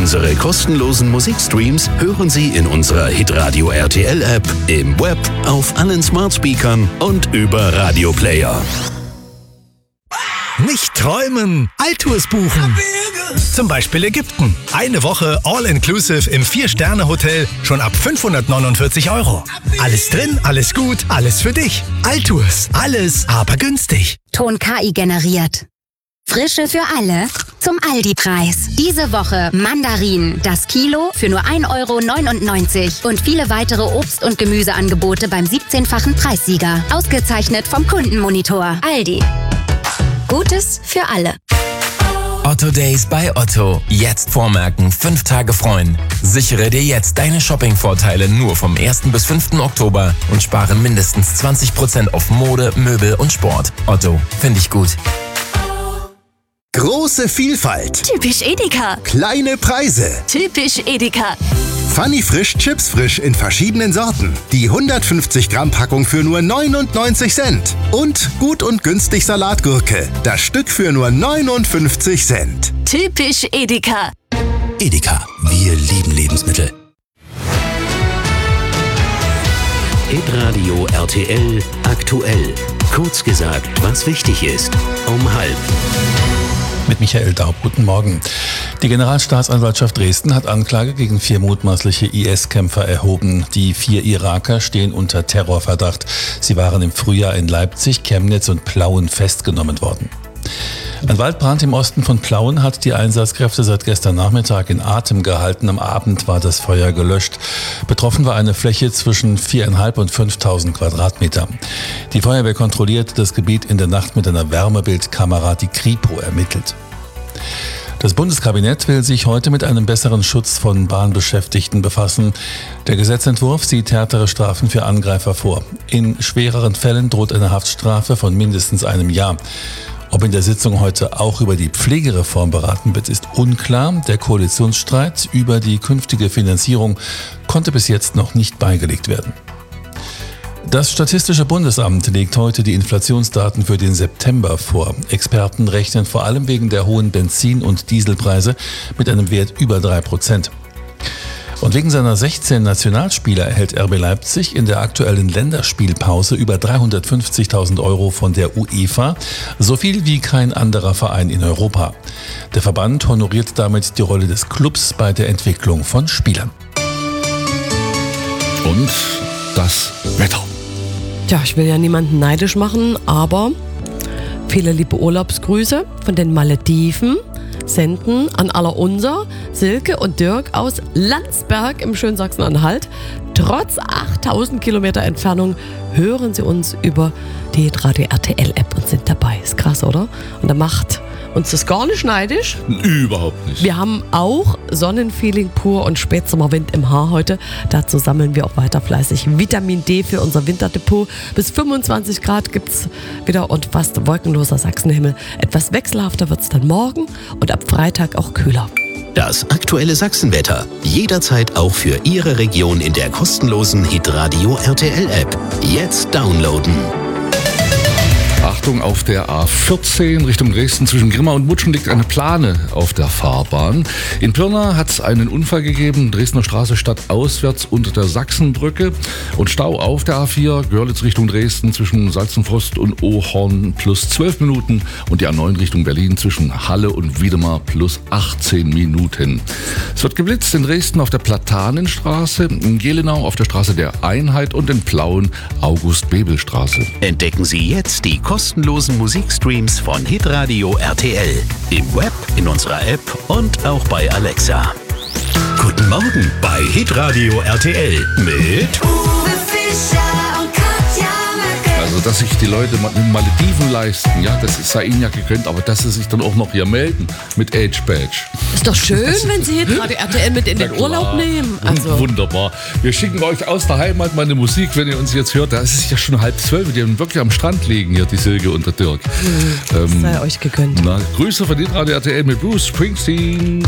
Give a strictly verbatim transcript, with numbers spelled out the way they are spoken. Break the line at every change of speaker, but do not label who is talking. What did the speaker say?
Unsere kostenlosen Musikstreams hören Sie in unserer Hitradio R T L App, im Web, auf allen Smartspeakern und über Radioplayer.
Nicht träumen, Alltours buchen. Zum Beispiel Ägypten. Eine Woche All-Inclusive im Vier-Sterne-Hotel schon ab fünfhundertneunundvierzig Euro. Alles drin, alles gut, alles für dich. Alltours, alles, aber günstig.
Ton K I generiert. Frische für alle zum Aldi-Preis. Diese Woche Mandarinen, das Kilo für nur ein Euro neunundneunzig und viele weitere Obst- und Gemüseangebote beim siebzehnfachen Preissieger. Ausgezeichnet vom Kundenmonitor. Aldi. Gutes für alle.
Otto Days bei Otto. Jetzt vormerken, fünf Tage freuen. Sichere dir jetzt deine Shopping-Vorteile nur vom ersten bis fünften Oktober und spare mindestens zwanzig Prozent auf Mode, Möbel und Sport. Otto, finde ich gut.
Große Vielfalt.
Typisch Edeka.
Kleine Preise.
Typisch Edeka.
Funny Frisch Chips Frisch in verschiedenen Sorten. Die hundertfünfzig Gramm Packung für nur neunundneunzig Cent. Und gut und günstig Salatgurke. Das Stück für nur neunundfünfzig Cent.
Typisch Edeka.
Edeka, wir lieben Lebensmittel. Hitradio R T L aktuell. Kurz gesagt, was wichtig ist. Um halb.
Mit Michael Daub. Guten Morgen. Die Generalstaatsanwaltschaft Dresden hat Anklage gegen vier mutmaßliche I S-Kämpfer erhoben. Die vier Iraker stehen unter Terrorverdacht. Sie waren im Frühjahr in Leipzig, Chemnitz und Plauen festgenommen worden. Ein Waldbrand im Osten von Plauen hat die Einsatzkräfte seit gestern Nachmittag in Atem gehalten. Am Abend war das Feuer gelöscht. Betroffen war eine Fläche zwischen viertausendfünfhundert und fünftausend Quadratmeter. Die Feuerwehr kontrollierte das Gebiet in der Nacht mit einer Wärmebildkamera, die Kripo ermittelt. Das Bundeskabinett will sich heute mit einem besseren Schutz von Bahnbeschäftigten befassen. Der Gesetzentwurf sieht härtere Strafen für Angreifer vor. In schwereren Fällen droht eine Haftstrafe von mindestens einem Jahr. Ob in der Sitzung heute auch über die Pflegereform beraten wird, ist unklar. Der Koalitionsstreit über die künftige Finanzierung konnte bis jetzt noch nicht beigelegt werden. Das Statistische Bundesamt legt heute die Inflationsdaten für den September vor. Experten rechnen vor allem wegen der hohen Benzin- und Dieselpreise mit einem Wert über drei Prozent. Und wegen seiner sechzehn Nationalspieler erhält R B Leipzig in der aktuellen Länderspielpause über dreihundertfünfzigtausend Euro von der UEFA, so viel wie kein anderer Verein in Europa. Der Verband honoriert damit die Rolle des Clubs bei der Entwicklung von Spielern.
Und das Wetter.
Ja, ich will ja niemanden neidisch machen, aber viele liebe Urlaubsgrüße von den Malediven senden an Allerunser, Silke und Dirk aus Landsberg im schönen Sachsen-Anhalt. Trotz achttausend Kilometer Entfernung hören sie uns über die Radio R T L-App und sind dabei. Ist krass, oder? Und da macht uns das gar nicht neidisch.
Überhaupt nicht.
Wir haben auch Sonnenfeeling pur und Spätsommerwind im Haar heute. Dazu sammeln wir auch weiter fleißig Vitamin D für unser Winterdepot. Bis fünfundzwanzig Grad gibt's wieder und fast wolkenloser Sachsenhimmel. Etwas wechselhafter wird's dann morgen und ab Freitag auch kühler.
Das aktuelle Sachsenwetter. Jederzeit auch für Ihre Region in der kostenlosen Hitradio R T L-App. Jetzt downloaden.
Achtung, auf der A vierzehn Richtung Dresden zwischen Grimma und Mutschen liegt eine Plane auf der Fahrbahn. In Pirna hat es einen Unfall gegeben, Dresdner Straße stadtauswärts unter der Sachsenbrücke. Und Stau auf der A vier, Görlitz Richtung Dresden zwischen Salzenfrost und Ohorn plus zwölf Minuten. Und die A neun Richtung Berlin zwischen Halle und Wiedemar plus achtzehn Minuten. Es wird geblitzt in Dresden auf der Platanenstraße, in Gelenau auf der Straße der Einheit und in Plauen August-Bebel-Straße.
Entdecken Sie jetzt die kostenlosen Musikstreams von Hitradio R T L. Im Web, in unserer App und auch bei Alexa. Guten Morgen bei Hitradio R T L mit
Uwe Fischer und Katja Merkel.
Also, dass sich die Leute in Malediven leisten, ja, das sei ihnen ja gegönnt, aber dass sie sich dann auch noch hier melden mit Age Badge.
Ist doch schön, wenn Sie gerade R T L mit in den Urlaub nehmen. Also.
Wunderbar. Wir schicken euch aus der Heimat mal eine Musik, wenn ihr uns jetzt hört. Da ist es ja schon halb zwölf, die wirklich am Strand liegen hier, die Silke und der Dirk.
Mhm, das ähm, sei euch gegönnt.
Na, Grüße von den Radio R T L mit Bruce Springsteen.